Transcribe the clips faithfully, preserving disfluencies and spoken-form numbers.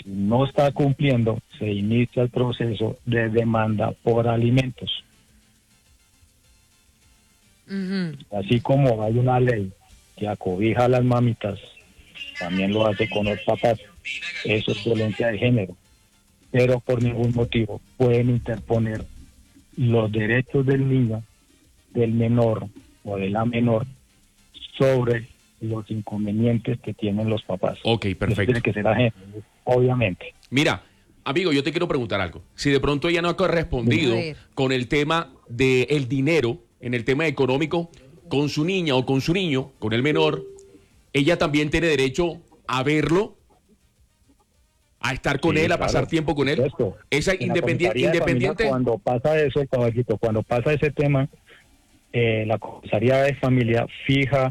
Si no está cumpliendo, se inicia el proceso de demanda por alimentos. Uh-huh. Así como hay una ley que acobija a las mamitas, también lo hace con los papás. Eso es violencia de género. Pero por ningún motivo pueden interponer los derechos del niño, del menor o de la menor sobre los inconvenientes que tienen los papás. Ok, perfecto. Eso tiene que ser ajeno, obviamente. Mira, amigo, yo te quiero preguntar algo. Si de pronto ella no ha correspondido con el tema del dinero, en el tema económico, con su niña o con su niño, con el menor, ella también tiene derecho a verlo, a estar con Sí, él, a claro, pasar tiempo con él. Esto, Esa independiente, independiente. Cuando pasa eso, caballito, cuando pasa ese tema, eh, la comisaría de familia fija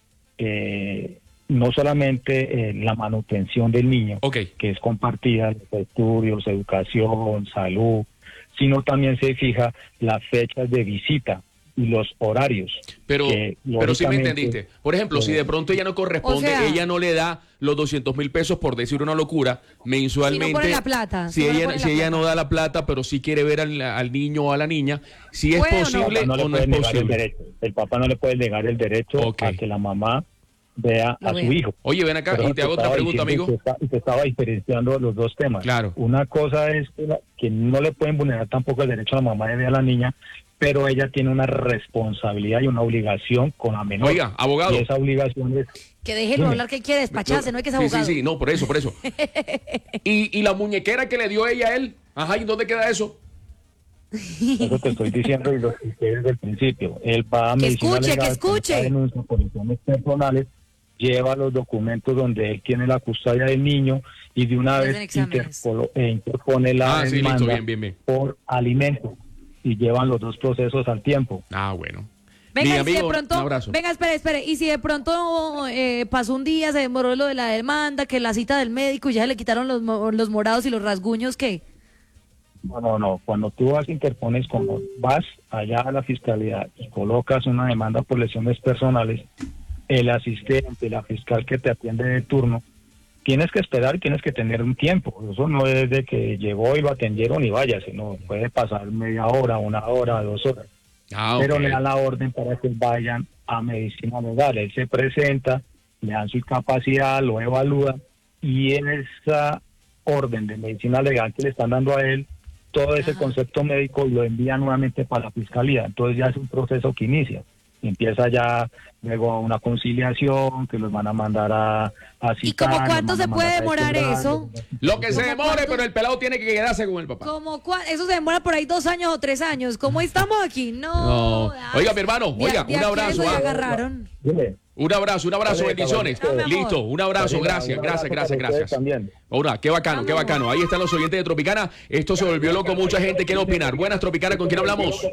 eh, no solamente eh, la manutención del niño, Okay. que es compartida, los estudios, educación, salud, sino también se fija las fechas de visita y los horarios. Pero, que, pero sí me lógicamente, entendiste. Por ejemplo, eh, si de pronto ella no corresponde, o sea, ella no le da los doscientos mil pesos, por decir una locura, mensualmente. Si no pone la plata. Si, si no ella, pone si la ella plata. no da la plata, pero sí quiere ver al, al niño o a la niña, si es ¿Puede o no? posible el papá no o no le es puede negar el posible. derecho. El papá no le puede negar el derecho Ok. a que la mamá vea Lo a vea. su hijo. Oye, ven acá Pero y te hago otra estaba pregunta, diciendo, amigo. y te, está- y te estaba diferenciando los dos temas. Claro. Una cosa es que, la- que no le pueden vulnerar tampoco el derecho a la mamá de ver a la niña, pero ella tiene una responsabilidad y una obligación con la menor. Oiga, abogado. Y esa obligación es... Que déjenlo Dime. hablar que quiere despacharse, no hay que ser Sí, abogado. sí, sí, no, por eso, por eso. y, y la muñequera que le dio ella a él, ajá, ¿y dónde queda eso? Eso te estoy diciendo y lo expliqué desde el principio. Él va a Que medicina escuche, legal, que escuche. presenta denuncia por lesiones personales, lleva los documentos donde él tiene la custodia del niño y de una Y hacen vez exámenes. interpolo- eh, interpone la Ah, sí, listo, demanda bien, bien, bien. por alimentos y llevan los dos procesos al tiempo. Ah, bueno. Venga, Mi y si amigo, de pronto, un abrazo. venga, espere, espere, y si de pronto eh, pasó un día, se demoró lo de la demanda, que la cita del médico y ya se le quitaron los, mo- los morados y los rasguños, ¿qué? No, no, no. Cuando tú vas, interpones, como vas allá a la fiscalía y colocas una demanda por lesiones personales, el asistente, la fiscal que te atiende de turno, tienes que esperar y tienes que tener un tiempo. Eso no es de que llegó y lo atendieron y vaya, sino puede pasar media hora, una hora, dos horas. Ah, Pero ok. le dan la orden para que vayan a medicina legal. Él se presenta, le dan su capacidad, lo evalúan y en esa orden de medicina legal que le están dando a él, todo ese Ajá. concepto médico lo envía nuevamente para la fiscalía. Entonces ya es un proceso que inicia. Empieza ya luego una conciliación que los van a mandar a, a ¿Y citar. como los cuánto van se a puede mandar a demorar exonerar, eso? Lo que se ¿Cómo demore, cuánto? pero el pelado tiene que quedarse con el papá. ¿Cómo cua- Eso se demora por ahí dos años o tres años. ¿Cómo estamos aquí? No. No. ay, Oiga, mi hermano, de- oiga, de un aquí a abrazo, eso ya ah. agarraron. Dile, Un abrazo, un abrazo, Dale, bendiciones. caballito. No, mi amor. Listo, un abrazo, Karina, gracias, un gracias, abrazo gracias, para ustedes gracias. también. Ahora, qué bacano, qué bacano. Ahí están los oyentes de Tropicana. Esto se volvió loco, mucha gente quiere opinar. Buenas, Tropicana, ¿con quién hablamos?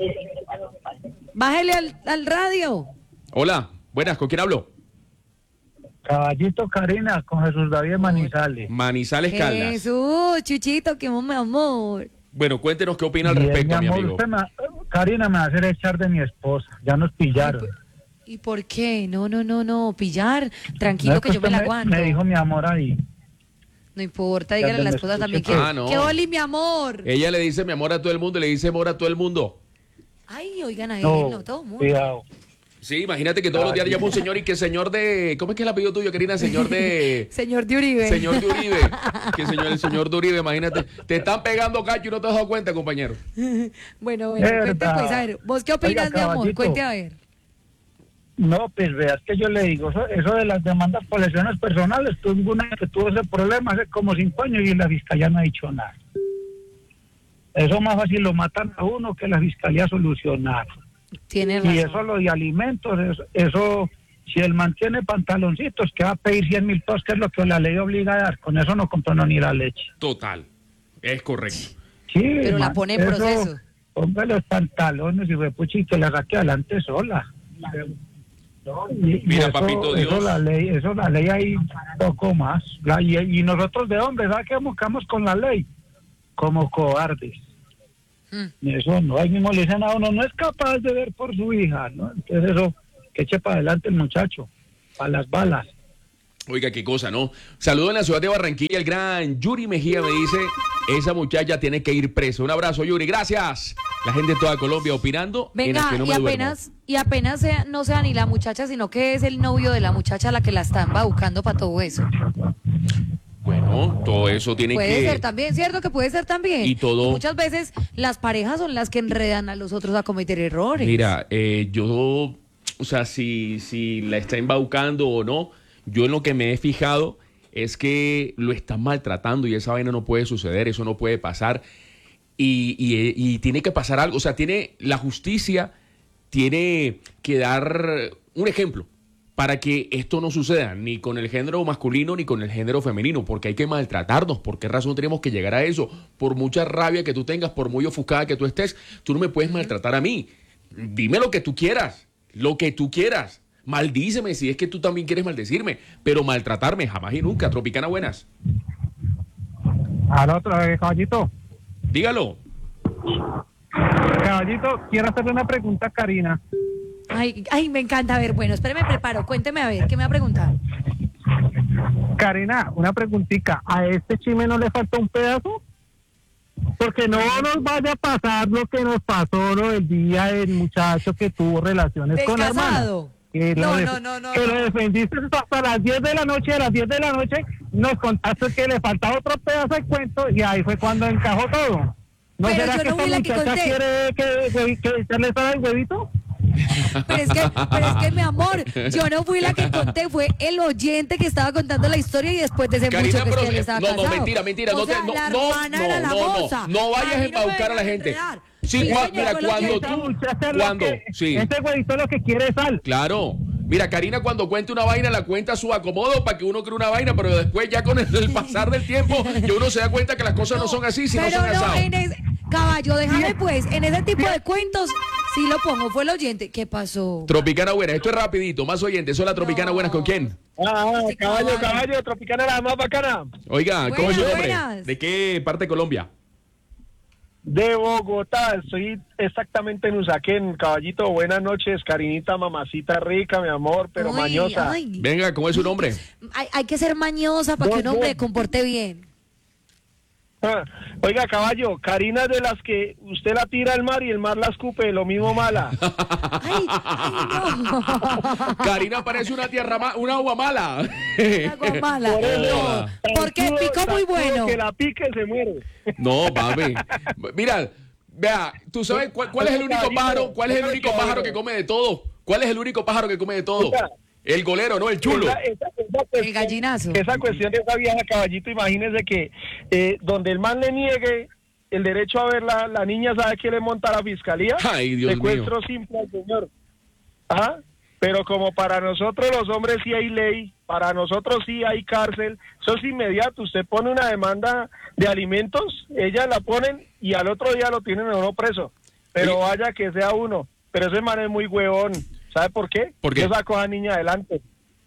Bájele al, al radio. Hola, buenas, ¿con quién hablo? Caballito Karina, con Jesús David Manizales. Manizales Caldas. Jesús, Chuchito, que mi amor. Bueno, cuéntenos qué opina al Bien, respecto, mi amor, amigo. usted me- Karina me va a hacer echar de mi esposa. Ya nos pillaron. ¿Y por qué? No, no, no, no. Pillar. No Tranquilo es que yo me usted la aguanto. Me dijo mi amor ahí. No importa, dígale a la Ya me esposa escuché también que, todo. Ah, no. que Oli, mi amor. Ella le dice mi amor a todo el mundo y le dice amor a todo el mundo. Ay, oigan a él, No, no, todo el mundo. cuidado. Sí, imagínate que todos los días le llama un señor y que señor de... ¿Cómo es que es el apellido tuyo, Karina? Señor de... Señor de Uribe. Señor de Uribe. Que señor, el señor de Uribe, imagínate. Te están pegando cacho y no te has dado cuenta, compañero. Bueno, bueno, cuente Verdad. pues, a ver, ¿vos qué opinas, Oiga, mi amor? caballito. Cuente a ver. No, pues veas que yo le digo, eso, eso de las demandas por lesiones personales, tuvo una que tuvo ese problema hace como cinco años y la fiscalía no ha dicho nada. Eso más fácil lo matan a uno que la fiscalía solucionar. Tiene razón. Y eso lo de alimentos, eso, eso si él mantiene pantaloncitos, que va a pedir cien mil pesos, que es lo que la ley obliga a dar, con eso no compró no ni la leche. Total. Es correcto. Sí, Pero la man, pone en eso, proceso. Ponga los pantalones y fue puchi que la saque adelante sola. Y- y Mira, eso- papito Dios. Eso la ley, eso la ley hay poco más. La- y, y nosotros de hombres, ¿sabes qué buscamos con la ley? Como cobardes. Mm. Y eso no, ahí mismo le dicen a uno, no es capaz de ver por su hija, ¿no? Entonces eso, que eche para adelante el muchacho, para las balas. Oiga, qué cosa, ¿no? Saludo en la ciudad de Barranquilla, el gran Yuri Mejía me dice, esa muchacha tiene que ir presa. Un abrazo, Yuri, gracias. La gente de toda Colombia opinando. Venga, en el que no y me apenas, duermo. y apenas sea, no sea ni la muchacha, sino que es el novio de la muchacha la que la están buscando para todo eso. Bueno, todo eso tiene Puede que... ser también, ¿cierto? Que puede ser también. Y todo- muchas veces las parejas son las que enredan a los otros a cometer errores. Mira, eh, yo, o sea, si, si la está embaucando o no, yo en lo que me he fijado es que lo están maltratando y esa vaina no puede suceder, eso no puede pasar y, y, y tiene que pasar algo, o sea, tiene la justicia tiene que dar un ejemplo para que esto no suceda ni con el género masculino ni con el género femenino, porque hay que maltratarnos. ¿Por qué razón tenemos que llegar a eso? Por mucha rabia que tú tengas, por muy ofuscada que tú estés, tú no me puedes maltratar a mí. Dime lo que tú quieras, lo que tú quieras. Maldíceme si es que tú también quieres maldecirme, pero maltratarme jamás y nunca. Tropicana, buenas. Al otro, eh, caballito. Dígalo. Caballito, quiero hacerle una pregunta a Karina. Ay, ay, me encanta. A ver, bueno, espéreme, preparo. Cuénteme a ver, ¿qué me va a preguntar? Karina, una preguntita. ¿A este chisme no le falta un pedazo? Porque no nos vaya a pasar lo que nos pasó lo del día del muchacho que tuvo relaciones con la hermana. ¿Descasado? Que No, lo def- no, no, no, Que no. lo defendiste hasta las diez de la noche. A las diez de la noche nos contaste que le faltaba otro pedazo de cuento y ahí fue cuando encajó todo. ¿No Pero será yo que no fui esta la que muchacha conté. quiere que, que, que echarle sal al huevito? Pero es que, pero es que, mi amor, yo no fui la que conté, fue el oyente que estaba contando la historia y después de ese Karina, mucho que pero es que él estaba no, no, casado. mentira, mentira, O no te- sea, no, la no, hermana no, era la no, no, moza. no vayas a mí no me embaucar a la vengan gente. enredar. Sí, Sí, cua- señor, mira, fue lo cuando que- Esta tú- muchacha lo cuando- que- sí. Ese huevito lo que quiere es sal. Claro. Mira, Karina cuando cuenta una vaina la cuenta a su acomodo para que uno cree una vaina, pero después ya con el, el pasar del tiempo ya uno se da cuenta que las cosas no, son así, sino pero son no, asados. en ese, caballo, déjame pues, en ese tipo de cuentos, sí lo pongo, fue el oyente. ¿Qué pasó? Tropicana buena, esto es rapidito, más oyentes. Hola, Tropicana No. buenas, ¿con quién? Ah, Sí, caballo, caballo. caballo, Tropicana la más bacana. Oiga, ¿cómo es su Buenas, nombre? buenas. ¿De qué parte de Colombia? De Bogotá, estoy exactamente en Usaquén, caballito. Buenas noches, Karinita, mamacita rica, mi amor, pero Ay, mañosa. ay. Venga, ¿cómo es su nombre? Hay, hay que ser mañosa para que un No, hombre no. se comporte bien. Ah, oiga, caballo, Karina es de las que usted la tira al mar y el mar la escupe, lo mismo mala. Ay, ay, no. Karina parece una tierra ma- una agua mala. Agua mala. Por eso, No, porque zancudo, picó muy zancudo bueno. Que la pique se muere. No, papi. Mira, vea, ¿tú sabes cuál, cuál es el único pájaro? ¿Cuál es el único pájaro que come de todo? ¿Cuál es el único pájaro que come de todo? El golero, no el chulo. Esa, esa- esa El cuestión- gallinazo. Esa cuestión de esa vieja, caballito, imagínese que eh, donde el man le niegue el derecho a ver la, la niña, ¿sabe qué le monta la fiscalía? Ay, Dios Secuestro simple al señor. ¿Ah? Pero como para nosotros los hombres sí hay ley, para nosotros sí hay cárcel, eso es inmediato. Usted pone una demanda de alimentos, ellas la ponen y al otro día lo tienen a uno preso. Pero Oye. vaya que sea uno. Pero ese man es muy huevón. ¿Sabe por qué? ¿Por qué? Yo saco a esa niña adelante.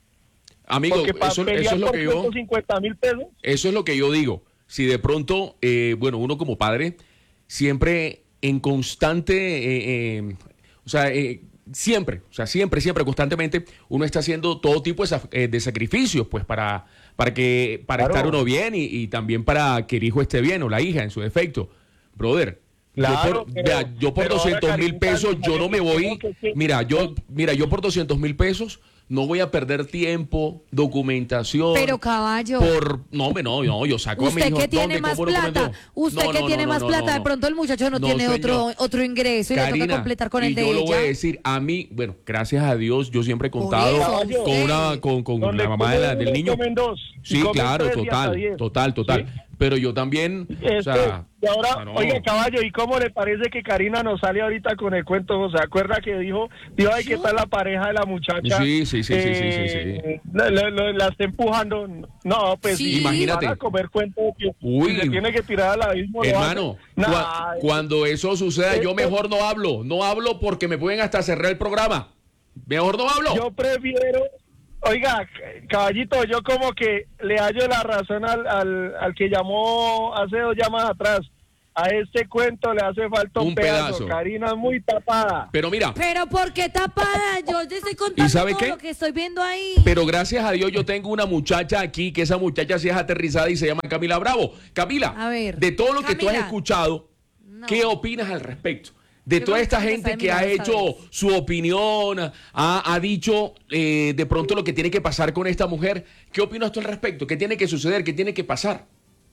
Amigo, Porque para eso, pelear eso es lo por que yo... ciento cincuenta mil pesos. Eso es lo que yo digo. Si de pronto, eh, bueno, uno como padre, siempre en constante, eh, eh, o sea, eh, siempre, o sea, siempre, siempre, constantemente, uno está haciendo todo tipo de, sa- eh, de sacrificios, pues, para, para que, para Claro. estar uno bien y, y también para que el hijo esté bien o la hija en su defecto. Brother. Claro, yo por, pero- vea, yo por pero ahora, doscientos mil Karinita, pesos, yo no me voy. que- que- Mira, yo, mira, yo por doscientos mil pesos no voy a perder tiempo, documentación. Pero caballo. Por, no, hombre, no, no, yo saco a mi Usted hijo. que tiene ¿Dónde? más ¿Cómo lo plata, comento? usted No, que no, tiene no, más no, plata, no, de no. pronto el muchacho no, No, tiene señor. otro otro ingreso y le Karina, toca completar con el y de yo lo voy a ella. decir, a mí, bueno, gracias a Dios, yo siempre he Por contado eso, con usted. una, con, con Donde la mamá de la- comen del uno, niño. comen dos, y Sí, comen claro, tres y hasta total, diez. total, total. ¿Sí? Pero yo también, o Este, sea, y ahora, o sea, no. oiga, caballo, ¿y cómo le parece que Karina nos sale ahorita con el cuento? ¿Se acuerda que dijo, dijo, ay, ¿qué tal la pareja de la muchacha? Sí, sí, sí, sí, sí, sí, Eh, La, la- la- la está empujando. No, pues Sí. sí, Imagínate. van a comer cuento de que Uy. si se tiene que tirar al abismo. lo Hermano, hace. cua- Nah, cuando eso suceda, yo esto- mejor no hablo. No hablo porque me pueden hasta cerrar el programa. Mejor no hablo. Yo prefiero, oiga, caballito, yo como que le hallo la razón al, al, al que llamó hace dos llamadas atrás. a este cuento le hace falta un, Un pedazo. pedazo. Karina es muy tapada. Pero mira, Pero ¿por qué tapada? Yo te estoy contando ¿Y sabe todo qué? lo que estoy viendo ahí. pero gracias a Dios yo tengo una muchacha aquí, que esa muchacha sí es aterrizada y se llama Camila Bravo. Camila, A ver, de todo lo que tú has Camila. escuchado, No. ¿qué opinas al respecto? De Yo toda creo esta que gente está que ha mirando esta hecho vez. su opinión, ha, ha dicho eh, de pronto lo que tiene que pasar con esta mujer, ¿qué opinas tú al respecto? ¿Qué tiene que suceder? ¿Qué tiene que pasar?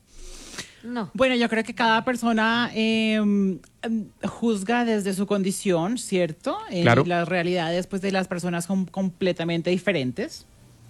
No. Bueno, yo creo que cada persona eh, em, juzga desde su condición, ¿cierto? Eh, Claro. Las realidades pues, de las personas son completamente diferentes.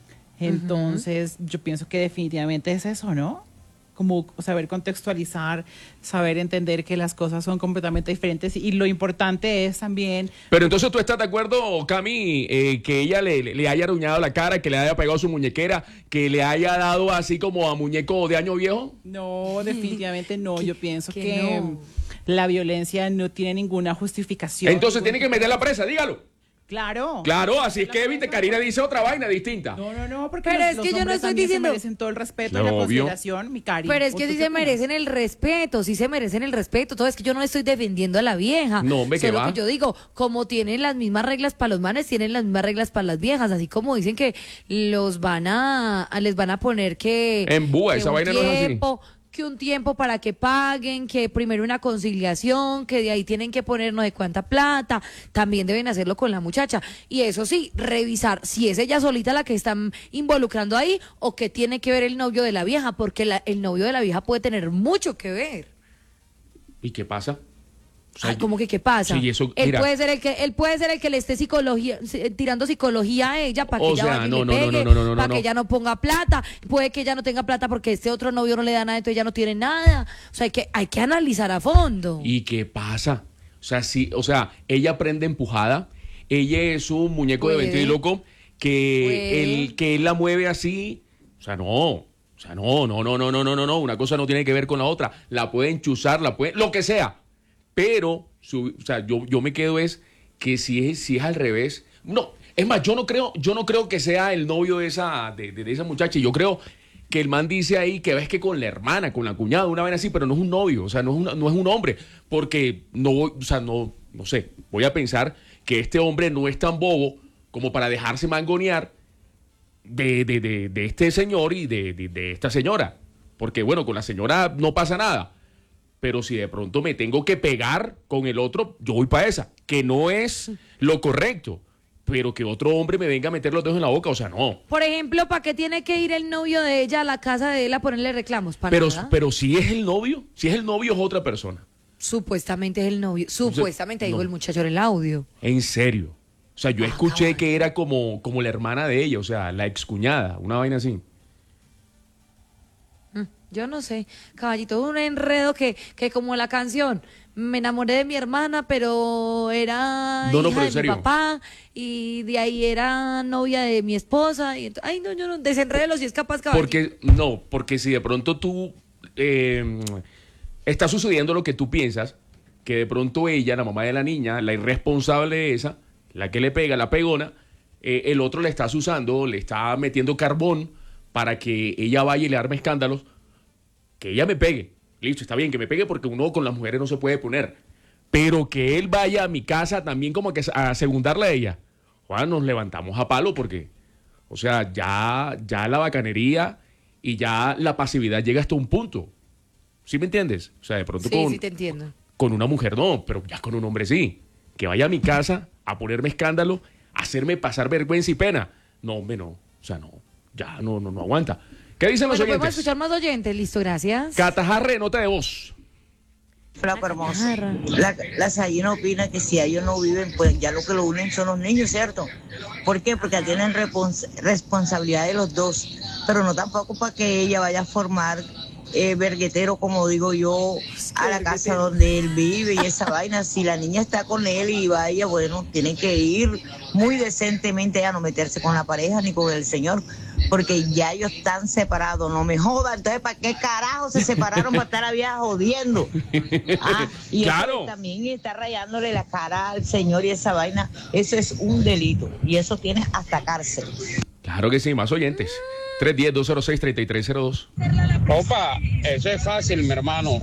Entonces, yo pienso que definitivamente es eso, ¿no? Como saber contextualizar, saber entender que las cosas son completamente diferentes y lo importante es también... Pero entonces tú estás de acuerdo, Cami, eh, que ella le, le- le haya aruñado la cara, que le haya pegado su muñequera, que le haya dado así como a muñeco de año viejo. No, definitivamente no. Yo pienso Que que, no. la violencia no tiene ninguna justificación. Entonces tiene que meter la presa, dígalo. Claro. Claro, así es que, viste, Karina dice otra vaina distinta. No, no, no, porque Pero los, es los que yo no hombres estoy también diciendo- se merecen todo el respeto y la Obvio. consideración, mi cari. Pero es ¿O que tú sí qué se opinas? merecen el respeto, sí se merecen el respeto. Todo es que yo no estoy defendiendo a la vieja. No, hombre, que Solo va. que yo digo, como tienen las mismas reglas para los manes, tienen las mismas reglas para las viejas. Así como dicen que los van a, a- les van a poner que. En búa, que esa un vaina no es así. tiempo, que un tiempo para que paguen, que primero una conciliación, que de ahí tienen que poner no sé cuánta plata, también deben hacerlo con la muchacha. Y eso sí, revisar si es ella solita la que están involucrando ahí o que tiene que ver el novio de la vieja, porque la- el novio de la vieja puede tener mucho que ver. ¿Y qué pasa? O sea, Ay, ¿cómo que qué pasa? Sí, eso, él mira. puede ser el que él puede ser el que le esté psicología eh, tirando psicología a ella para que O ella sea, vaya y no, le no, no, pegue, no, no, no, para no. que ella no ponga plata, puede que ella no tenga plata porque este otro novio no le da nada, entonces ella no tiene nada. O sea, hay que hay que analizar a fondo. ¿Y qué pasa? O sea, sí, o sea, ella prende empujada, ella es un muñeco de Puede. ventríloco que Puede. él, que él la mueve así. O sea, no. O sea, no, no, no, no, no, no, no, no. Una cosa no tiene que ver con la otra. La pueden chuzar, la pueden, lo que sea. Pero, su- o sea, yo, yo me quedo es que si es, si es al revés. No, es más, yo no creo, yo no creo que sea el novio de esa, de, de- de esa muchacha. Yo creo que el man dice ahí que ves que con la hermana, con la cuñada, una vez así, pero no es un novio, o sea, no es, una- no es un hombre. Porque no, voy- o sea, no, no sé, voy a pensar que este hombre no es tan bobo como para dejarse mangonear de, de, de, de este señor y de, de, de esta señora. Porque bueno, con la señora no pasa nada. Pero si de pronto me tengo que pegar con el otro, yo voy para esa. Que no es lo correcto. Pero que otro hombre me venga a meter los dedos en la boca, o sea, no. Por ejemplo, ¿para qué tiene que ir el novio de ella a la casa de él a ponerle reclamos? ¿Para Pero, nada? pero si es el novio, si es el novio es otra persona. Supuestamente es el novio. Supuestamente, digo no. el muchacho en el audio. En serio. O sea, yo escuché que era como, como la hermana de ella, o sea, la excuñada, una vaina así. Mm, Yo no sé, caballito, un enredo que, que como la canción, me enamoré de mi hermana, pero era No, no, hija pero en de mi serio. papá, y de ahí era novia de mi esposa, y ent- ay no, yo no, desenrédelo si es capaz, caballito. Porque, no, porque si de pronto tú eh, está sucediendo lo que tú piensas, que de pronto ella, la mamá de la niña, la irresponsable esa, la que le pega, la pegona, eh, el otro le está usando, le está metiendo carbón para que ella vaya y le arme escándalos, que ella me pegue. Listo, está bien que me pegue porque uno con las mujeres no se puede poner. Pero que él vaya a mi casa también como que a segundarle a ella. Juan, nos levantamos a palo porque, o sea, ya, ya la bacanería y ya la pasividad llega hasta un punto. ¿Sí me entiendes? O sea, de pronto Sí, con, sí te entiendo. con una mujer no, pero ya con un hombre sí. Que vaya a mi casa a ponerme escándalo, a hacerme pasar vergüenza y pena. No, hombre, no. O sea, no. Ya no, no, no aguanta. ¿Qué dicen los Bueno, podemos oyentes? escuchar más oyentes, listo, gracias. Catajarre, nota de voz. Flaco hermoso. Jarra. La, la Sayina opina que si ellos no viven, pues ya lo que lo unen son los niños, ¿cierto? ¿Por qué? Porque tienen respons- responsabilidad de los dos, pero no tampoco para que ella vaya a formar eh, verguetero, como digo yo, a la casa donde él vive y esa vaina. Si la niña está con él y vaya, bueno, tiene que ir muy decentemente a no meterse con la pareja ni con el señor, porque ya ellos están separados, no me jodan. Entonces, ¿para qué carajo se separaron para estar a vieja jodiendo? Ah, y Claro. eso también está rayándole la cara al señor y esa vaina, eso es un delito y eso tiene hasta cárcel. Claro que sí, más oyentes. tres uno cero, dos cero seis, tres tres cero dos. Opa, eso es fácil, mi hermano.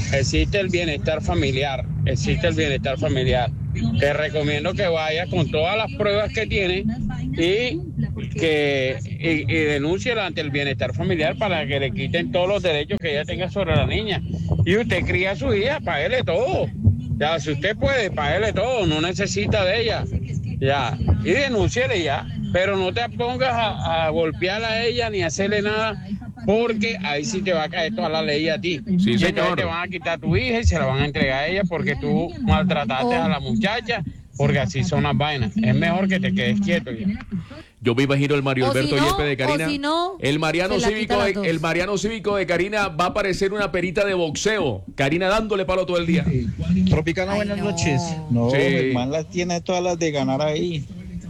existe el bienestar familiar, existe el bienestar familiar. Te recomiendo que vayas con todas las pruebas que tienes y que y, y denúnciela ante el bienestar familiar para que le quiten todos los derechos que ella tenga sobre la niña. Y usted cría a su hija, páguele todo. Ya, si usted puede, páguele todo, no necesita de ella. Ya, y denúnciele ya, pero no te pongas a, a golpearla a ella ni a hacerle nada, porque ahí sí te va a caer toda la ley a ti. Sí, y señor. entonces te van a quitar a tu hija y se la van a entregar a ella porque tú maltrataste a la muchacha, porque así son las vainas. Es mejor que te quedes quieto ya. Yo me imagino el Mario O Alberto si no, Yepes de Karina. o si no, el Mariano se la Cívico quita de, las dos. el Mariano Cívico de Karina va a parecer una perita de boxeo. Karina dándole palo todo el día. Tropicana, Ay, buenas no. noches. No, Sí. Germán las tiene todas las de ganar ahí.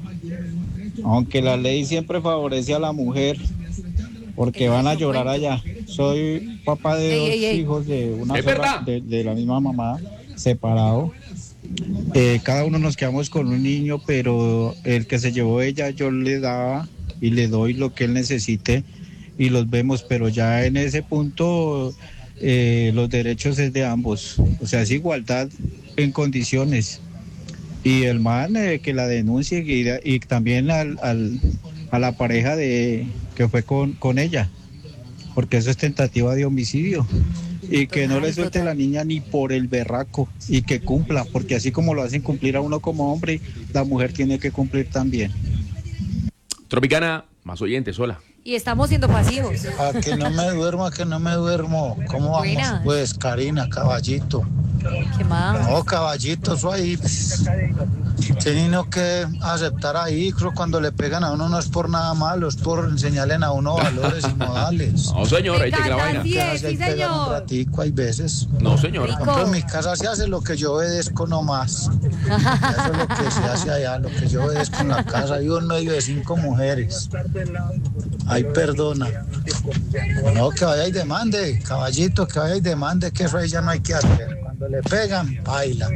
Aunque la ley siempre favorece a la mujer, porque van a llorar allá. Soy papá de Ey, dos ey, ey. hijos de una Es sola- verdad. de, de la misma mamá, separado. Eh, cada uno nos quedamos con un niño, pero el que se llevó ella yo le daba y le doy lo que él necesite y los vemos, pero ya en ese punto eh, los derechos es de ambos, o sea, es igualdad en condiciones. Y el man eh, que la denuncie y, y también al, al- a la pareja de que fue con, con ella, porque eso es tentativa de homicidio. Y que no le Total, suelte total. la niña ni por el berraco y que cumpla, porque así como lo hacen cumplir a uno como hombre, la mujer tiene que cumplir también. Tropicana, más oyentes, hola. Y estamos siendo pasivos. A que no me duermo, a que no me duermo. ¿Cómo vamos? Buenas. Pues Karina, caballito. ¿Qué más? No, caballito, eso ahí. Pss, tiene uno que aceptar ahí. Creo que cuando le pegan a uno no es por nada malo, es por enseñarle a uno valores y modales. No, señor, Me ahí te que la encanta, vaina. sí. Que hace sí, el pegar un señor. ratico, hay veces. No, señor. Rico. Por ejemplo, en mi casa se hace lo que yo obedezco nomás. Eso es lo que se hace allá, lo que yo obedezco en la casa. Vivo en medio de cinco mujeres. Ay, perdona. No, que vaya y demande, caballito, que vaya y demande, que eso ahí ya no hay que hacer. Cuando le pegan, baila.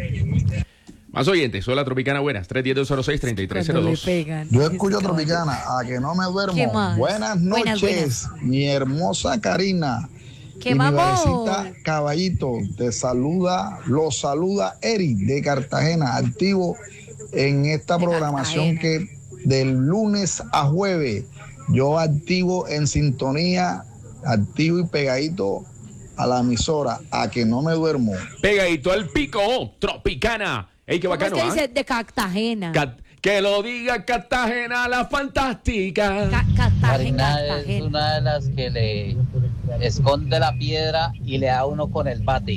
Más oyentes, hola Tropicana, buenas. tres uno cero, cero seis, tres tres cero Cuando le dos. pegan. Yo Ese escucho caballo. Tropicana, a que no me duermo. ¿Qué más? Buenas noches, Buenas, buenas. mi hermosa Karina. ¿Qué Y mi vamos? varecita Caballito, te saluda, los saluda Eric de Cartagena, activo en esta De programación Cartagena. que del lunes a jueves, yo activo en sintonía, activo y pegadito a la emisora, a que no me duermo. Pegadito al pico, Tropicana. Ey, qué ¿Cómo bacano, es que ¿ah? dice? De Cartagena. Cat- que lo diga Cartagena, la fantástica. Ca- Cartagena. Karina es Cartagena. una de las que le esconde la piedra y le da a uno con el bate.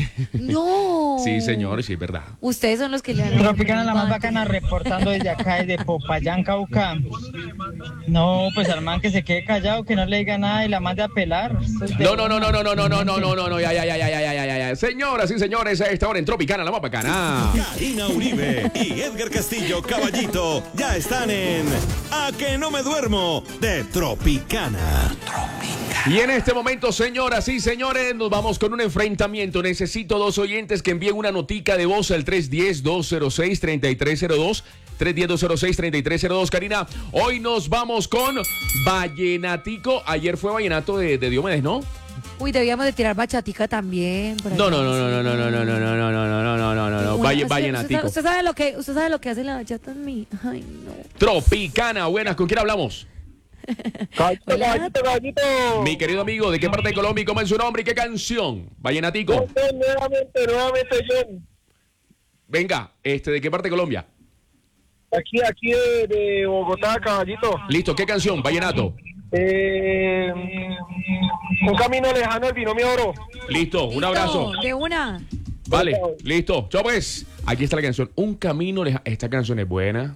No. Sí, señor, sí, es verdad. Ustedes son los que le dan. Tropicana, la más bacana, reportando desde acá, desde Popayán, Cauca. No, pues al man que se quede callado, que no le diga nada y la mande a pelar. Eso es de No, no, no, una. no, no, no, no, no, no, no, no, ya, ya, ya, ya, ya, ya, ya, ya. Señoras y señores, a esta hora en Tropicana, la más bacana. Karina Uribe y Edgar Castillo, Caballito, ya están en A que no me duermo de Tropicana. Y en este momento, señoras y señores, nos vamos con un enfrentamiento. Necesito dos oyentes que envíen una notica de voz al tres uno cero, dos cero seis, tres tres cero dos. tres uno cero, dos cero seis, tres tres cero dos. Karina, hoy nos vamos con Vallenatico. Ayer fue Vallenato de, de Diomedes, ¿no? Uy, debíamos de tirar bachatica también. por No, allá, no, no, no, no, no, no, no, no, no, no, no, no, no, no, no, no. Una- Valle, usted- Vallenatico. Usted, usted sabe lo que, usted sabe lo que hace la bachata en mí. Ay, no. Tropicana, buenas, ¿con quién hablamos? Caballito, Hola. caballito, caballito. Mi querido amigo, ¿de qué parte de Colombia y cómo es su nombre y qué canción? Vallenatico. John, nuevamente, nuevamente, John. Venga, este, ¿de qué parte de Colombia? Aquí, aquí de, de Bogotá, caballito. Listo, ¿qué canción? Vallenato. Eh, un camino lejano, el binomio oro. Listo, un Listo, abrazo. De una. Vale, listo. Chao pues. Aquí está la canción. Un camino lejano. Esta canción es buena.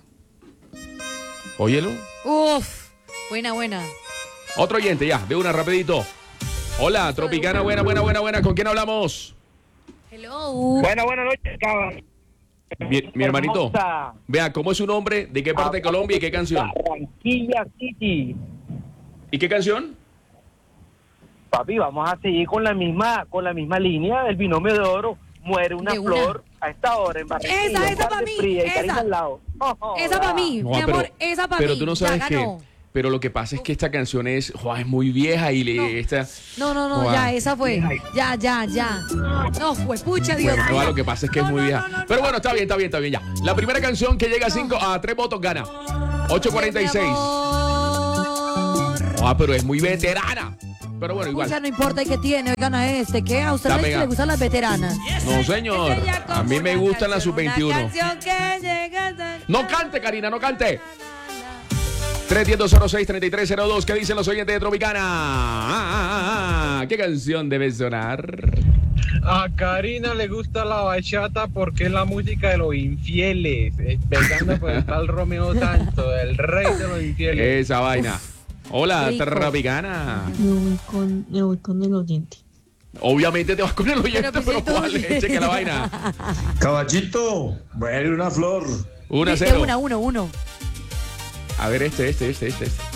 Óyelo. Uf. Buena, buena. Otro oyente ya, de una rapidito. Hola, Tropicana, buena, buena, buena, buena. ¿Con quién hablamos? Hello. Buenas, buenas noches, caballo. Mi, mi hermanito. Hermosa. Vea, ¿cómo es su nombre? ¿De qué parte de Colombia y qué canción? Barranquilla City. ¿Y qué canción? Papi, vamos a seguir con la misma, con la misma línea del binomio de oro. Muere una De una. flor a esta hora en Barranquilla. Esa, esa tarde pa' mí, fría y Karina esa. al lado. Oh, Esa para mí, No, mi pero- amor, esa para pero mí. tú no Ya sabes que ganó. pero lo que pasa es que esta canción es, joa, es muy vieja y le, No. esta... No, no, no, joa, ya, esa fue. Ya, ya, ya. No, fue pucha, Dios Bueno, mío. no, lo que pasa es que es muy vieja. Pero bueno, está bien, está bien, está bien, ya. La primera canción que llega a cinco, a tres votos gana. ocho cuarenta y seis. Ah, pero es muy veterana. Pero bueno, igual. Pucha, no importa y qué tiene, oigan a este, ¿qué? ¿A ustedes Dame, les ga- gustan las veteranas? No, señor. A mí me gustan las sub veintiuno. No cante, Karina, no cante. tres uno cero, cero seis, tres tres cero dos. ¿Qué dicen los oyentes de Tropicana? Ah, ah, ah, ah. ¿Qué canción debe sonar? A Karina le gusta la bachata porque es la música de los infieles. Empezando por el tal Romeo Santos, el rey de los infieles. Esa vaina. Hola, Rico. Tropicana. Me voy con, me voy con el oyente. Obviamente te vas con el oyente, Pero, pero, pues, ¿cuál? entonces- Cheque la vaina. Caballito, muere una flor. Una De cero. una, uno, uno. A ver, este, este, este, este. este.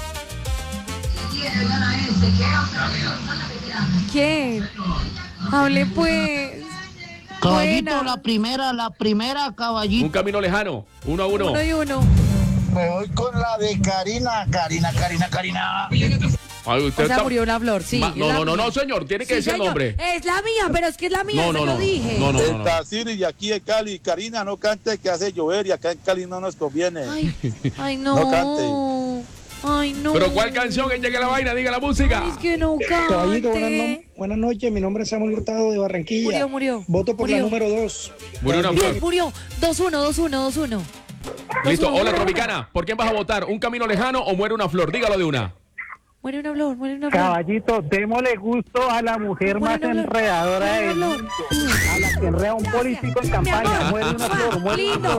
¿Quién? Hable pues. Caballito, Buena. la primera, la primera, caballito. Un camino lejano. Uno a uno. Uno y uno. Me voy con la de Karina, Karina, Karina, Karina. Ay, usted O sea, está- murió una flor, sí. Ma- es no, la no, no, mía. no, señor. Tiene que Sí, decir el señor. nombre. Es la mía, pero es que es la mía, No, se no, lo no. dije. No, no, no, no. Está Siri de aquí de Cali. Karina, no cante que hace llover y acá en Cali no nos conviene. Ay, ay, no. No cante. Ay, no. Pero ¿cuál canción? Que llegue la vaina, diga la música. Es que no Caballito, buenas, cante. no- buenas noches. Mi nombre es Samuel Hurtado de Barranquilla. Murió, murió. Voto por Murió. la número dos. Murió una flor. Bien, murió. dos uno, dos uno, dos uno. Listo. uno, Hola, uno. Tropicana. ¿Por quién vas a votar? ¿Un camino lejano o muere una flor? Dígalo de una. Muere una flor, muere una flor. Caballito, démosle gusto a la mujer más enredadora del mundo. A la que enreda un político en campaña. Muere una flor, muere una Lindo,